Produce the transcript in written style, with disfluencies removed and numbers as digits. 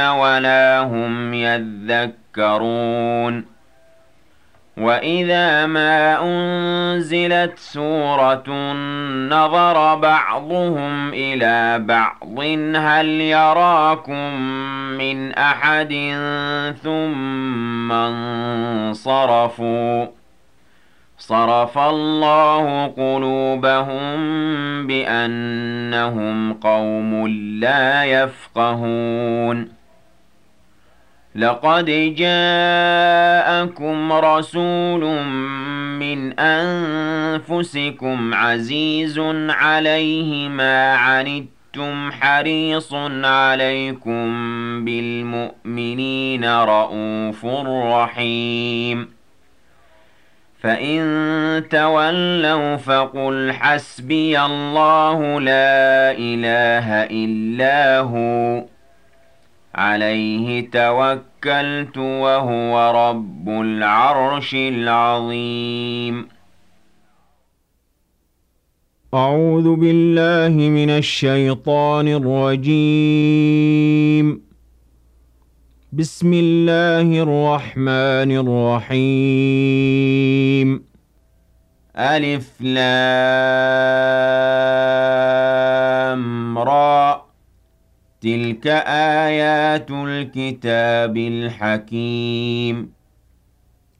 ولا هم يذكرون وإذا ما أنزلت سورة نظر بعضهم إلى بعض هل يراكم من أحد ثم انصرفوا صرف الله قلوبهم بأنهم قوم لا يفقهون لقد جاءكم رسول من أنفسكم عزيز عليه ما عنتم حريص عليكم بالمؤمنين رءوف رحيم فإن تولوا فقل حسبي الله لا إله إلا هو عليه توكلت وهو رب العرش العظيم أعوذ بالله من الشيطان الرجيم بسم الله الرحمن الرحيم ألف لام را تلك آيات الكتاب الحكيم